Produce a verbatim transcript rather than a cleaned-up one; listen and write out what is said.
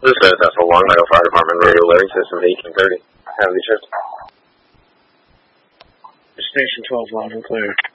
This is that's a Long Meadow Fire Department radio alerting system at eighteen thirty. Have the shift. Station twelve, loud and clear.